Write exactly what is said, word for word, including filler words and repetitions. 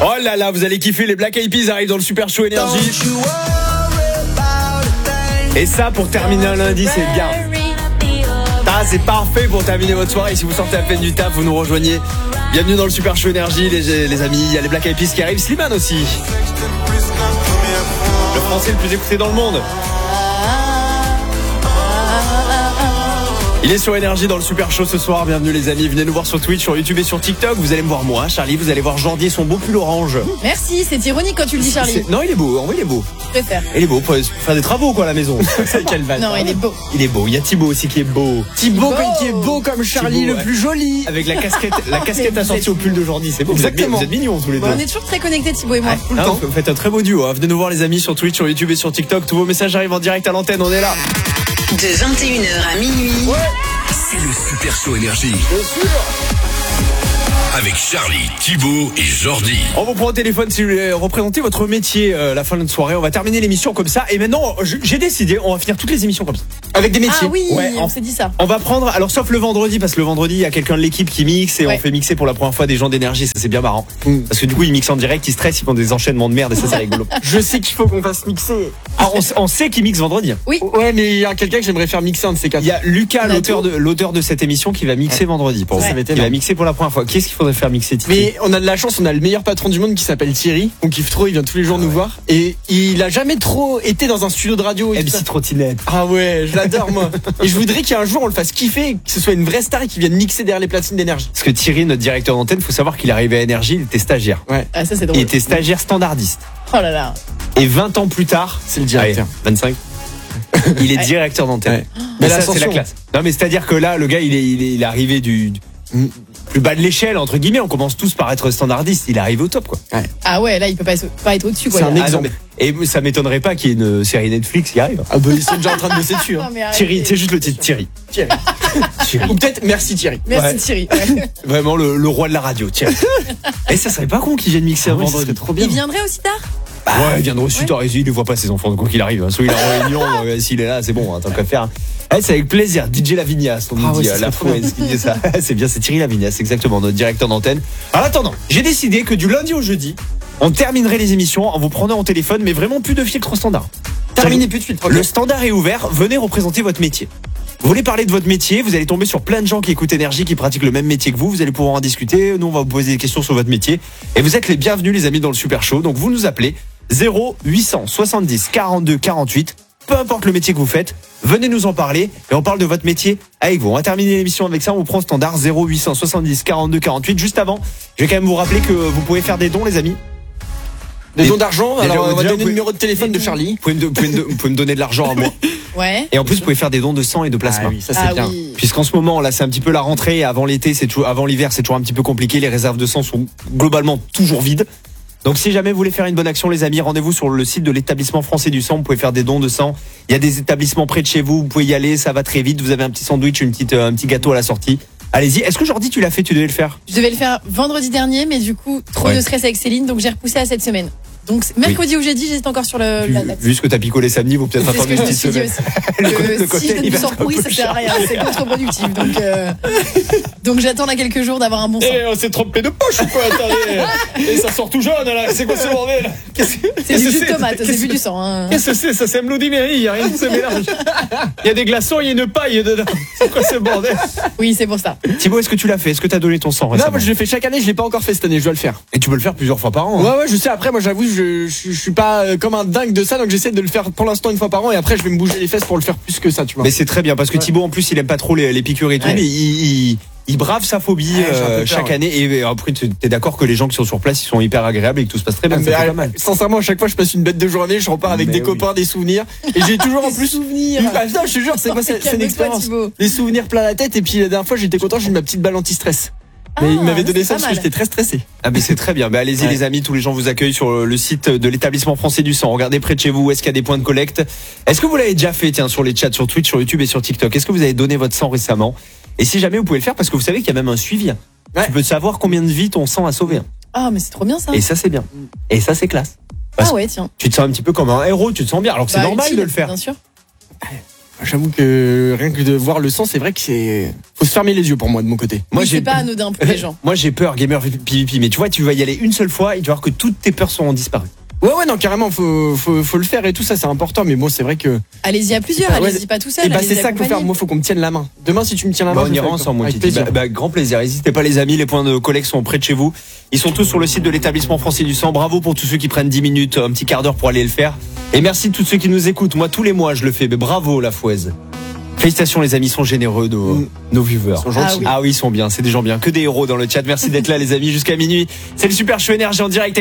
Oh là là, vous allez kiffer, les Black Eyed Peas arrivent dans le Super Show Énergie. Et ça, pour terminer un lundi, c'est bien. Ah, c'est parfait pour terminer votre soirée. Si vous sortez à peine du taf, vous nous rejoignez. Bienvenue dans le Super Show Énergie, les, les amis. Il y a les Black Eyed Peas qui arrivent, Slimane aussi. Le français le plus écouté dans le monde. Il est sur Énergie dans le Super Show ce soir. Bienvenue les amis, venez nous voir sur Twitch, sur YouTube et sur TikTok. Vous allez me voir moi, Charlie, vous allez voir Jordi et son beau pull orange. Merci, c'est ironique quand tu le dis, Charlie. C'est... Non, il est beau, en vrai il est beau. Je préfère. Il est beau pour faire des travaux quoi à la maison. C'est quelle vanne. Non, il est beau. Il est beau, il y a Thibaut aussi qui est beau. Thibaut qui est beau comme Charlie, Thibaut, le ouais. plus joli. Avec la casquette, la casquette assortie au pull de Jordi, c'est beau. Exactement. Vous êtes mignons tous les deux. Bon, on est toujours très connectés, Thibaut et moi. Ouais, Tout le hein, temps. vous faites un très beau duo. Hein. Venez nous voir les amis sur Twitch, sur YouTube et sur TikTok. Tous vos messages arrivent en direct à l'antenne, on est là. De vingt et une heures à minuit. Ouais. C'est le Super Show Énergie. Bien sûr. Avec Charlie, Thibaut et Jordi. On vous prend au téléphone si vous voulez représenter votre métier euh, la fin de notre soirée. On va terminer l'émission comme ça. Et maintenant, j'ai décidé, on va finir toutes les émissions comme ça. Avec des métiers. Ah oui, ouais, on en, s'est dit ça. On va prendre, alors sauf le vendredi, parce que le vendredi, il y a quelqu'un de l'équipe qui mixe et ouais. on fait mixer pour la première fois des gens d'énergie. Ça, c'est bien marrant. Mm. Parce que du coup, ils mixent en direct, ils stressent, ils font des enchaînements de merde et ça, c'est rigolo. Je sais qu'il faut qu'on fasse mixer. Alors, on, on sait qu'ils mixent vendredi. Oui. Ouais, mais il y a quelqu'un que j'aimerais faire mixer un de ces quatre. Il y a Lucas, On a l'auteur tout. de, l'auteur de cette émission, qui va mixer vendredi pour Ouais. vous. Ça va être Il va énorme. mixer pour la première fois. Qu'est-ce qu'il faudrait faire mixer, Titi? Mais on a de la chance, on a le meilleur patron du monde qui s'appelle Thierry. On kiffe trop, il vient tous les jours Ah nous ouais. voir. Et il a jamais trop été dans un studio de radio. Et tout ça. M C Trottinette. Ah ouais, je l'adore moi. Et je voudrais qu'un jour on le fasse kiffer, que ce soit une vraie star et qu'il vienne mixer derrière les platines d'énergie. Parce que Thierry, notre directeur d'antenne, faut savoir qu'il est arrivé à Énergie, il était stagiaire. Ouais, Ah, ça, c'est Il drôle. était stagiaire standardiste. Oh là là. Et vingt ans plus tard, c'est le directeur. allez, vingt-cinq il est directeur d'antenne. Ouais. Mais Mais ça, c'est la l'ascension. classe. Non, mais c'est-à-dire que là, le gars, il est, il est, il est arrivé du, du plus bas de l'échelle, entre guillemets. On commence tous par être standardiste. Il est arrivé au top, quoi. Ah ouais, là, il peut pas, pas être au-dessus, quoi. C'est un là. Ah, non, exemple. mais- et ça m'étonnerait pas qu'il y ait une série Netflix qui arrive. Ah bah ils sont déjà en train de bosser dessus. Non, Hein. mais arrêtez. Thierry, c'est juste le titre Thierry. Thierry. Thierry. Ou peut-être merci Thierry. Merci, Ouais. Thierry. Ouais. Vraiment le, le roi de la radio, Thierry. Et ça serait pas con qu'il vienne mixer un ouais, ça vendredi. serait trop Il viendrait aussi tard? Bah, ouais, il viendra aussi tard. Il ne voit pas ses enfants, quoi qu'il arrive. Soit il est en réunion, euh, s'il est là, c'est bon, hein, tant qu'à faire. Eh, c'est avec plaisir. D J Lavignas, on nous Ah ouais, dit, ça euh, la serait trop fois, est-ce qu'il dit ça C'est bien, c'est Thierry Lavignas, exactement, notre directeur d'antenne. En attendant, j'ai décidé que du lundi au jeudi, on terminerait les émissions en vous prenant au téléphone, mais vraiment plus de filtre standard. Terminé plus de suite. Le standard est ouvert, venez représenter votre métier. Vous voulez parler de votre métier, vous allez tomber sur plein de gens qui écoutent Énergie, qui pratiquent le même métier que vous, vous allez pouvoir en discuter, nous on va vous poser des questions sur votre métier, et vous êtes les bienvenus les amis dans le Super Show, donc vous nous appelez zéro huit cent soixante-dix quarante-deux quarante-huit, peu importe le métier que vous faites, venez nous en parler, et on parle de votre métier avec vous. On va terminer l'émission avec ça, on vous prend standard zéro huit cent soixante-dix quarante-deux quarante-huit. Juste avant, je vais quand même vous rappeler que vous pouvez faire des dons les amis. Des Des- dons d'argent, Déjà, alors on va déjà, donner vous le pouvez- numéro de téléphone de Charlie. Vous pouvez, me, vous pouvez me- vous pouvez me donner de l'argent à moi, Ouais. et en plus vous pouvez faire des dons de sang et de plasma. Ah oui, ça c'est Ah bien. oui. Puisqu'en ce moment, là, c'est un petit peu la rentrée. Et avant l'été, c'est toujours, avant l'hiver, c'est toujours un petit peu compliqué. Les réserves de sang sont globalement toujours vides. Donc, si jamais vous voulez faire une bonne action, les amis, rendez-vous sur le site de l'établissement français du sang. Vous pouvez faire des dons de sang. Il y a des établissements près de chez vous. Vous pouvez y aller. Ça va très vite. Vous avez un petit sandwich, une petite, euh, un petit gâteau à la sortie. Allez-y. Est-ce que Jordi, tu l'as fait? Tu devais le faire. Je devais le faire vendredi dernier, mais du coup, trop Ouais. de stress avec Céline, donc j'ai repoussé à cette semaine. Donc, mercredi ou jeudi, j'étais encore sur le, Vu, la date. vu ce que t'as picolé samedi, vous peut-être C'est ce attendre que une je me petite suis dit semaine. aussi. Le Que co- le si je cocktail, donne il du va sang être un pourri, peu ça sert à cher. rien, c'est contre-productif. Donc, euh, donc j'attends là quelques jours d'avoir un bon sang. Eh, on s'est trompé de poche ou quoi? Attendez. Et ça sort tout jaune, là. C'est quoi ce bordel? Qu'est-ce que C'est du qu'est-ce jus que de tomate, c'est Qu'est-ce plus que- du sang. Hein. Qu'est-ce que c'est? Ça, c'est Bloody Mary, il n'y a rien qui se mélange. Il y a des glaçons, il y a une paille dedans. C'est quoi ce bordel? Oui, c'est pour ça. Thibaut, est-ce que tu l'as fait? Est-ce que tu as donné ton sang Non, récemment? moi je le fais chaque année, je l'ai pas encore fait cette année, je dois le faire. Et tu peux le faire plusieurs fois par an. hein. Ouais ouais, je sais, après moi j'avoue, je, je, je suis pas euh, comme un dingue de ça, donc j'essaie de le faire pour l'instant une fois par an et après je vais me bouger les fesses pour le faire plus que ça, tu vois. Mais c'est très bien parce que Ouais. Thibaut, en plus, il aime pas trop les, les piqûres et tout, Ouais. mais il, il, il brave sa phobie Ouais, j'ai un peu euh, peur, chaque ouais. année. Et après, tu es d'accord que les gens qui sont sur place, ils sont hyper agréables et que tout se passe très bien. Ah, ça mais, fait euh, pas mal. Sincèrement, à chaque fois je passe une bête de journée, je repars avec Mais des oui. copains, des souvenirs et j'ai toujours en Des plus souvenirs. Ah, non, je te jure, c'est moi, c'est c'est une Calme-toi, expérience. Thibaut. Des souvenirs plein la tête et puis la dernière fois j'étais content, j'ai eu ma petite balle anti-stress. Mais Ah, il m'avait donné c'est ça pas parce que mal. j'étais très stressé. Ah mais c'est très bien. Bah allez-y Ouais. les amis, tous les gens vous accueillent sur le site de l'établissement français du sang. Regardez près de chez vous où est-ce qu'il y a des points de collecte. Est-ce que vous l'avez déjà fait tiens sur les chats sur Twitch, sur YouTube et sur TikTok? Est-ce que vous avez donné votre sang récemment? Et si jamais vous pouvez le faire parce que vous savez qu'il y a même un suivi. hein. Ouais. Tu peux savoir combien de vies ton sang a sauvé. hein. Ah, mais c'est trop bien ça. Et ça c'est bien. Et ça c'est classe. Parce Ah ouais, tiens. Tu te sens un petit peu comme un héros, tu te sens bien alors que c'est Bah, normal utile, de le faire. Bien sûr. J'avoue que rien que de voir le sang, c'est vrai que c'est. Faut se fermer les yeux pour moi de mon côté. Moi, Oui, j'ai c'est pas anodin pour les gens. Moi j'ai peur, gamer P V P, mais tu vois, tu vas y aller une seule fois et tu vas voir que toutes tes peurs sont disparues. Ouais, ouais, non, carrément, faut, faut, faut le faire et tout ça, c'est important. Mais bon, c'est vrai que. Allez-y à plusieurs, Ah ouais, allez-y pas tout seul. Et bah, allez-y c'est ça qu'il faut faire. accompagné. Moi, faut qu'on me tienne la main. Demain, si tu me tiens la main, Bah, on je ira le fais ensemble, mon avec Titi. plaisir. Bah, bah, grand plaisir. N'hésitez pas, les amis, les points de collecte sont près de chez vous. Ils sont tous sur le site de l'établissement français du sang. Bravo pour tous ceux qui prennent dix minutes, un petit quart d'heure pour aller le faire. Et merci de tous ceux qui nous écoutent. Moi, tous les mois, je le fais. Mais bravo, la Fouaise. Félicitations, les amis, ils sont généreux, nos, Mm. nos viewers. Ils sont gentils. Ah oui. Ah oui, ils sont bien. C'est des gens bien. Que des héros dans le chat. Merci d'être là, les amis, jusqu'à minuit. C'est le Super Show Énergie en direct.